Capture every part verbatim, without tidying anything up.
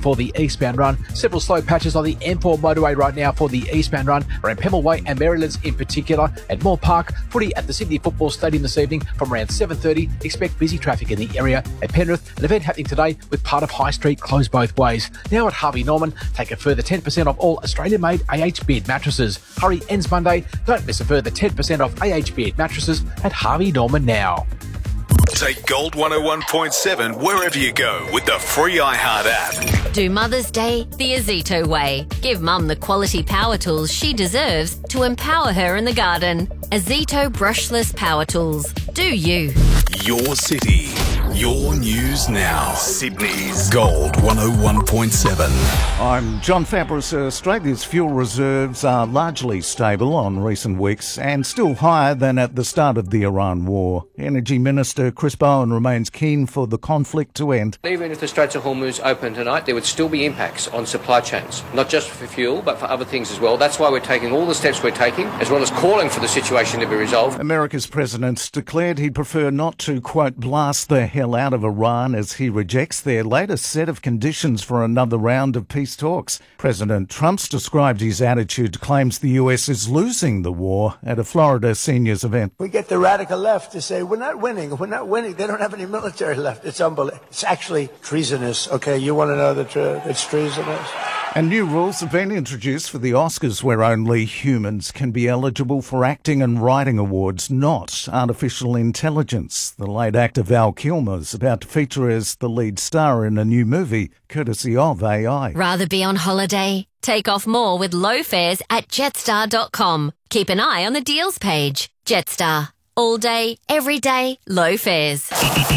for the eastbound run. Several slow patches on the M four motorway right now for the eastbound run around Pebble Way and Marylands in particular. At Moore Park, footy at the Sydney Football Stadium this evening from around seven thirty. Expect busy traffic in the area. At Penrith, an event happening today with part of High Street closed both ways. Now at Harvey Norman, take a further ten percent off all Australian-made A H Beard mattresses. Hurry ends Monday. Don't miss a further ten percent off A H Beard mattresses at Harvey Norman now. Take Gold one oh one point seven wherever you go with the free iHeart app. Do Mother's Day the Azito way. Give Mum the quality power tools she deserves to empower her in the garden. Azito brushless power tools. Do you? Your city, your news now. Sydney's Gold one oh one point seven. I'm John Fabris. Australia's fuel reserves are largely stable on recent weeks and still higher than at the start of the Iran war. Energy Minister Chris Bowen remains keen for the conflict to end. Even if the Straits of Hormuz open tonight, there would still be impacts on supply chains, not just for fuel, but for other things as well. That's why we're taking all the steps we're taking, as well as calling for the situation to be resolved. America's president declared he'd prefer not to, quote, blast the hell out of Iran as he rejects their latest set of conditions for another round of peace talks. President Trump's described his attitude to claims the U S is losing the war at a Florida seniors event. We get the radical left to say, we're not winning, we're not winning. They don't have any military left. It's unbelievable. It's actually treasonous. Okay, you want to know the truth? It's treasonous. And new rules have been introduced for the Oscars where only humans can be eligible for acting and writing awards, not artificial intelligence. The late actor Val Kilmer is about to feature as the lead star in a new movie, courtesy of A I. Rather be on holiday? Take off more with low fares at jetstar dot com. Keep an eye on the deals page. Jetstar. All day, every day, low fares.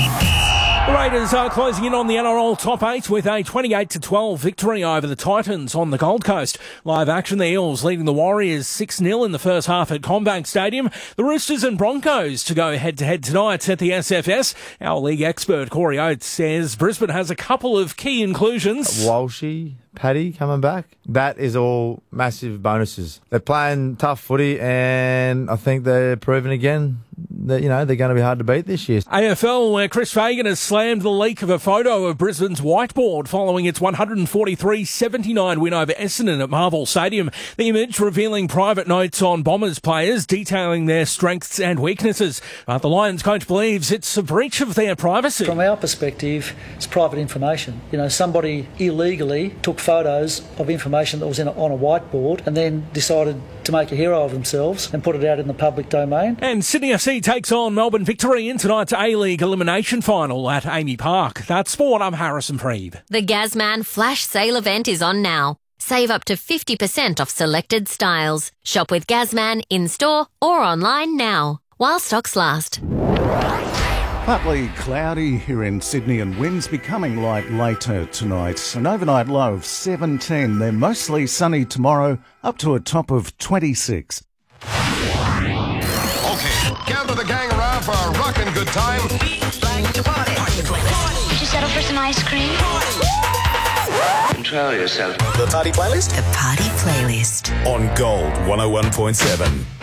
The Raiders are closing in on the N R L top eight with a twenty-eight to twelve victory over the Titans on the Gold Coast. Live action, the Eels leading the Warriors six nil in the first half at CommBank Stadium. The Roosters and Broncos to go head-to-head tonight at the S F S. Our league expert Corey Oates says Brisbane has a couple of key inclusions. Walshy, Paddy coming back. That is all massive bonuses. They're playing tough footy and I think they're proving again that, you know, they're going to be hard to beat this year. A F L, where Chris Fagan has slammed the leak of a photo of Brisbane's whiteboard following its one forty-three seventy-nine win over Essendon at Marvel Stadium. The image revealing private notes on Bombers players detailing their strengths and weaknesses. But the Lions coach believes it's a breach of their privacy. From our perspective, it's private information. You know, somebody illegally took photos of information that was in a, on a whiteboard and then decided to make a hero of themselves and put it out in the public domain. And Sydney F C takes on Melbourne Victory in tonight's A-League elimination final at Amy Park. That's sport. I'm Harrison Freed. The Gazman Flash Sale event is on now. Save up to fifty percent off selected styles. Shop with Gazman in-store or online now, while stocks last. Partly cloudy here in Sydney and winds becoming light later tonight. An overnight low of seventeen. They're mostly sunny tomorrow, up to a top of twenty-six. Okay, gather the gang around for a rockin' good time. Would you settle for some ice cream? Control yourself. The Party Playlist? The Party Playlist. On Gold one oh one point seven.